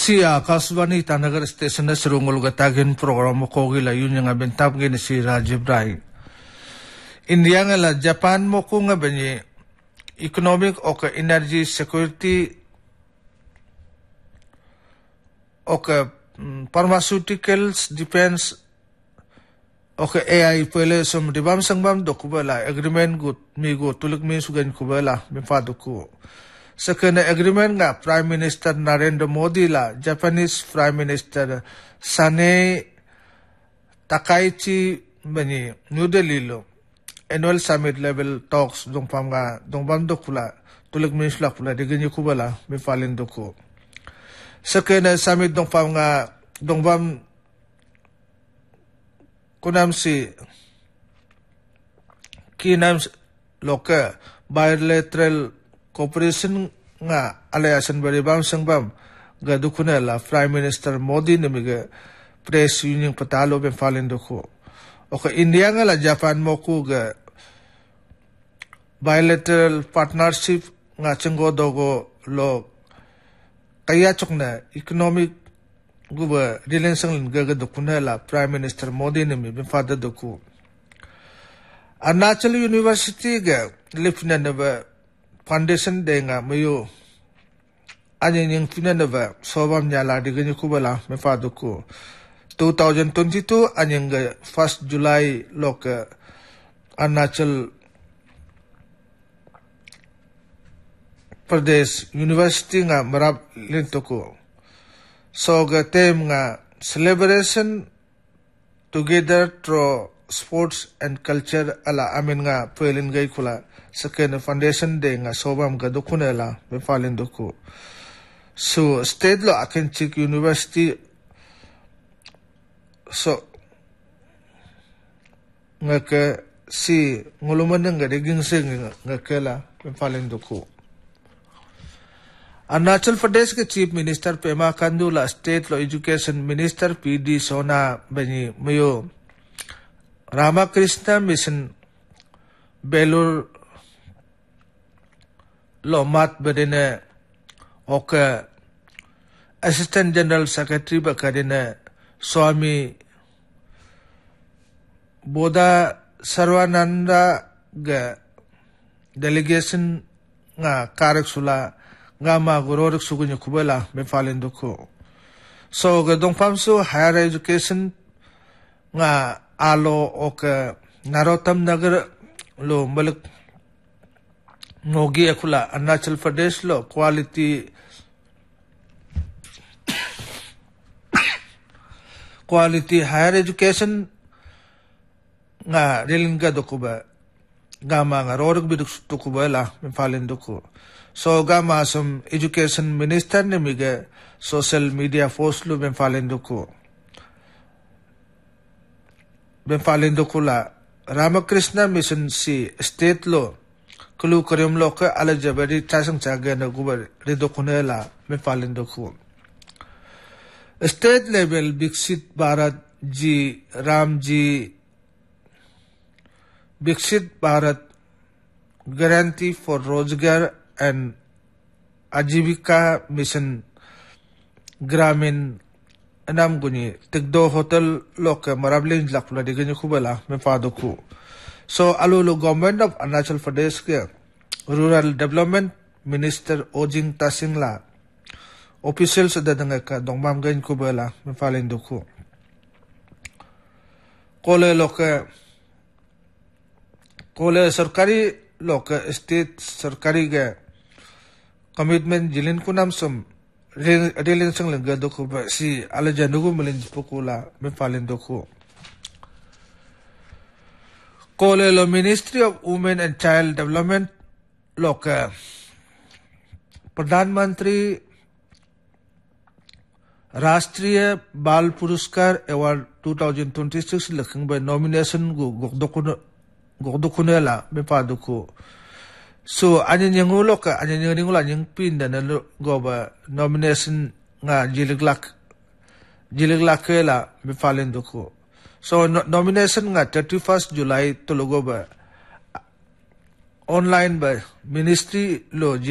Si Akasvani Tanagar Station na Sirungol Gatagin program ko gila yun yung abentap gini si Rajiv Rai. India nga la Japan mo ko nga banyi economic o ka energy security o ka pharmaceuticals defense o ka AI pwede som dibam sangbam do kubala agreement gut migo tulog mi sugan kubala mi fado ko. Sa kana agreement nga Prime Minister Narendra Modi la Japanese Prime Minister Sane Takaichi bani New Delhi lo annual summit level talks dong bam do kula tulog mi sula kula diganyo kubala mi falin do ko. Sa kana summit dong bam kunam si kinam loka bilateral cooperation nga alayasan baribam sangbam gadukuna la Prime Minister Modi namiga press union patalo ben falin doko oka India nga la Japan mo ku ga bilateral partnership nga chengo dogo lo kaya chokna economic guba relations gadukuna la Prime Minister Modi nami ben fada doko Arunachal University ga lifna naba foundation de nga mayo anyan yung pinanaba sobam nyala diganyo kubala me fado ko 2022 anyan ga 1st July loka Arunachal Pradesh University nga marab linto ko so ga tem nga celebration together through sports and culture ala amin nga pwelin gay kula sa kena foundation de nga sobam ga dokuna la me falin doko so state lo akin chik university so nga ka si nguluman nga diging sing nga kala me falin doko Arunachal Pradesh ke Chief Minister Pema Khandu la State Law Education Minister PD Sona bani mayo Ramakrishna Mission Belur Lomat Badina Oka Assistant General Secretary Bakadina Swami Bodha Sarvananda ga delegation nga karak sula nga magurorok sugunya kubala me falin doko so ga dongpamso higher education nga alo oka Narotam Nagar lo balik ngogi akula Arunachal Pradesh lo quality higher education nga rilinga dokuba gama nga rorog biduk dokuba la me falin doku so gama som education minister ne miga social media post lo me falin doku la Ramakrishna Mission si state lo kulu karyam lo ka ala jabari tasang chaga na gubar ridokune la me falin doku state level Viksit Bharat ji Ramji Viksit Bharat Guarantee for Rozgar and Ajivika Mission Gramin Anam guni tigdo hotel loka marablin lakula diganyo kubala me fado ku so alulu government of Arunachal Pradesh ke rural development minister Ojing Tasingla officials dadanga ka dongmam gain kubala me falin doku kole sarkari loka state sarkari ga commitment jilin kunam som Rilin sang lengga doko ba si alajanugo malin pukula me falin doko kole lo Ministry of Women and Child Development loka Pradhan Mantri Rashtriya Bal Puruskar Award 2026 lakhang ba nomination gogdokunela me padoko so anyan yang ulo ka anyan yang ringulan yang pinda na goba nomination nga jiliglak la me falin doko so nomination nga 31st July tulugo ba online ba ministry lo